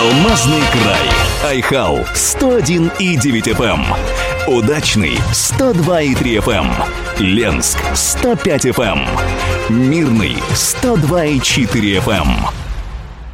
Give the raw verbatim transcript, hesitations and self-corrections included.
Алмазный край. Айхал сто один и девять эф эм. Удачный сто два и три эф эм. Ленск сто пять эф эм. Мирный сто два и четыре эф эм.